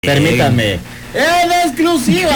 Permítanme. ¡En exclusiva!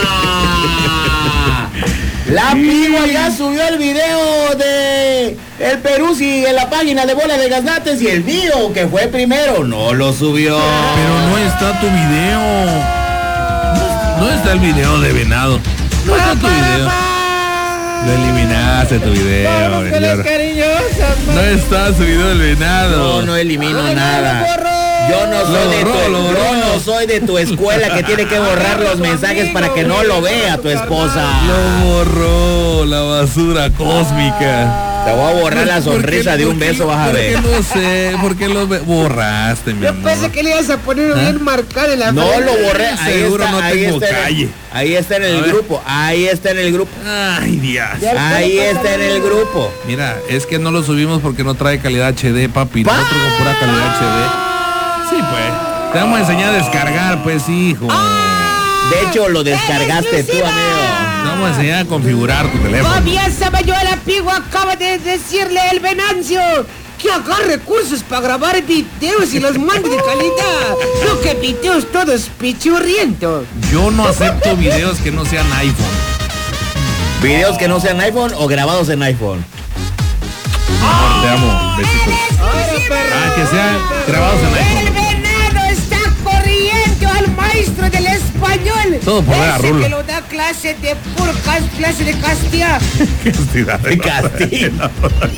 La Pigua ya subió el video de el Peruzzi en la página de Bola de Gaznates y el mío, que fue primero, no lo subió. Pero no está tu video. No está el video de Venado. No está tu video. Lo eliminaste tu video. No está subido el Venado. No elimino nada. Yo no soy de tu escuela que tiene que borrar los mensajes para que no lo vea tu esposa. Lo borró, la basura cósmica. Te voy a borrar la sonrisa de un beso, vas a ver. No sé, ¿por qué lo borraste, mi amor? Yo pensé que le ibas a poner bien marcado en la No frente. lo borré, ahí Seguro está, no tengo calle. Ahí está en el grupo, ahí está en el grupo. Ay, Dios. Ahí está en el grupo. Mira, es que no lo subimos porque no trae calidad HD, papi. Nosotros con pura calidad HD. Sí, pues. Te vamos a enseñar a descargar, pues, hijo. De hecho, lo descargaste tú, amigo. Te vamos a enseñar a configurar tu teléfono. Comienza yo la Pigua, acaba de decirle el Venancio que haga recursos para grabar videos y los mande de calidad. No que videos todos pichurrientos. Yo no acepto videos que no sean iPhone. ¿Videos que no sean iPhone o grabados en iPhone? Amor, te amo. Besitos. Que sean grabados en iPhone. El Venado está corriendo al maestro del español. Todo por ver a Ese Rulo. que lo da clase de clase de Castilla. Castilla.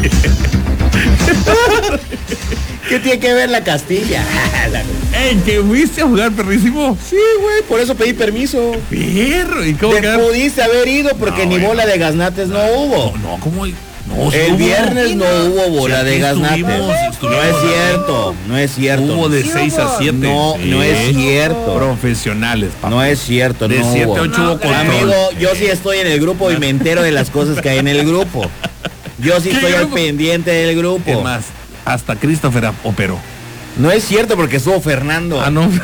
¿Qué tiene que ver la Castilla? ¡Ey, que fuiste a jugar, perrísimo! Sí, güey, por eso pedí permiso. Perro, ¿y cómo Te quedaron? pudiste haber ido porque ni bueno. bola de gaznates no hubo. No, ¿cómo? No, sí El hubo. viernes no hubo bola Sí, de aquí gaznates. estuvimos. No es cierto, no es cierto. Hubo de Sí 6 a hubo. 7. No, no es cierto. Profesionales, papá. No es cierto, De no 7 hubo. a 8 hubo control. Amigo, yo sí estoy en el grupo y me entero de las cosas que hay en el grupo. Yo sí ¿Qué estoy al grupo? pendiente del grupo. Es más, hasta Christopher operó. No es cierto porque estuvo Fernando. Ah, no.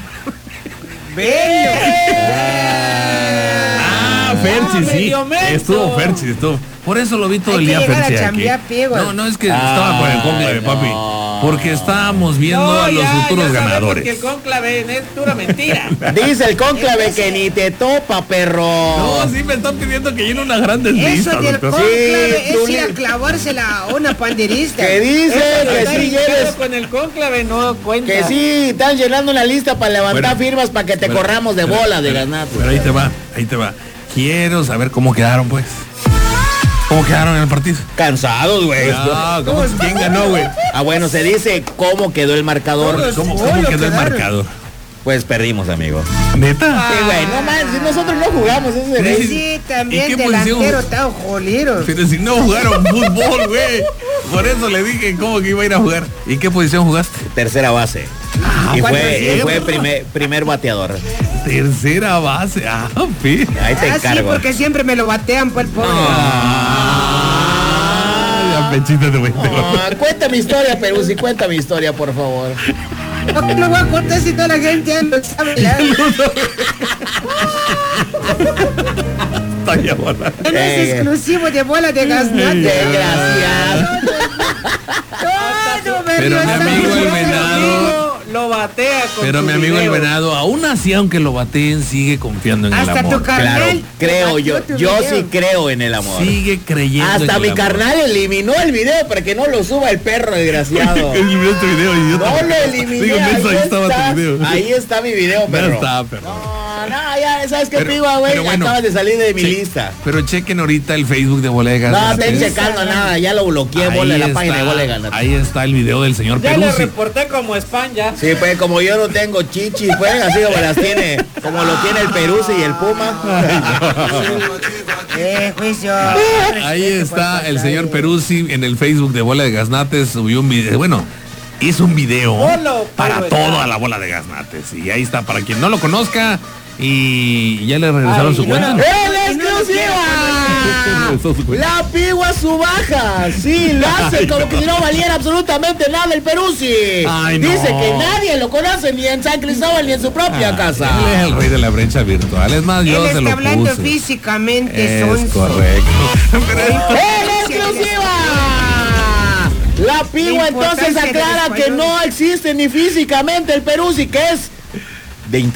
Ferchi, sí. Estuvo Ferchi, estuvo. Por eso lo vi todo Hay el que día llegar a Ferchi aquí. chambear, Piegua. No, es que estaba con el conclave, papi. no. Porque estábamos viendo a los futuros ganadores. Porque el conclave es pura mentira. Dice el cónclave que ni te topa, perro. No, sí me están pidiendo que llene unas grandes Eso listas, del doctor. conclave Sí, tú es ir a ni- clavársela a una panderista. Que dice que Estar sí hinchado lleves. con el conclave no cuenta. Que sí, están llenando una lista para levantar Bueno, firmas para que te pero- corramos de pero- bola de pero- gaznates. Pero ahí te va. Quiero saber cómo quedaron, pues. ¿Cómo quedaron en el partido? Cansados, güey. Ah, ¿quién ganó, güey? Ah, bueno, se dice cómo quedó el marcador. ¿Cómo Solo quedó el quedaron. marcador? Pues perdimos, amigo. ¿Neta? Sí, güey, no manches, nosotros no jugamos ese Pero güey. sí, Sí, ¿Y también qué posición? delantero está jolero. Pero si no jugaron fútbol, güey. Por eso le dije cómo que iba a ir a jugar. ¿Y qué posición jugaste? Tercera base. y fue primer bateador. Tercera base. Ah, pi. Ahí te Sí, encargo. porque siempre me lo batean por el pobre. Ah, pechito de güey. Ah, cuenta mi historia, Peruzzi, cuenta mi historia, por favor. ¿Por qué lo voy a contar si toda la gente ya lo sabe? Ya? Está ya volando. No es exclusivo de bola de gaznate. Desgraciado. Todo Pero mi amigo el venado. Lo batea con Pero su mi amigo el video. venado, aún así, aunque lo bateen, sigue confiando en el Hasta amor. tu carnal. Claro, creo te yo. batió tu Yo video. sí creo en el amor. Sigue creyendo en Hasta el mi amor. carnal eliminó el video para que no lo suba el perro desgraciado. Eliminó tu video, idiota. No lo eliminé. Digo, menso, ahí estaba tu video. Ahí está mi video, Ya perro. está, perro. No, ya, ¿sabes qué, Pero- Pigua, güey? pero bueno, Acabas de salir de mi che- lista. Pero chequen ahorita el Facebook de Bola de No, Gaznates. estén checando nada, ya lo bloqueé, bola de la página de Bola de Gaznates. Ahí está el video del señor Ya le Peruzzi. reporté como spam ya. Sí, pues como yo no tengo chichis, pues así como las tiene, como lo tiene el Peruzzi y el Puma. Juicio. Ahí está el señor Peruzzi en el Facebook de Bola de Gaznates. Subió un video, bueno, hizo un video Polo, para polo, toda la Bola de Gaznates. Y ahí está, para quien no lo conozca. Y ya le regresaron Ay, su no, cuenta. no. ¡El exclusiva! La Pigua su baja. Sí, la hace como que si no valiera absolutamente nada el Peruzzi. Ay, no. Dice que nadie lo conoce ni en San Cristóbal ni en su propia casa. Él es el rey de la brecha virtual. Es más, yo Él se está lo hablando puse. físicamente, Es sonso. correcto. Pero ¡El exclusiva! La Pigua La entonces importancia del aclara que español. no existe ni físicamente el Peruzzi, que es de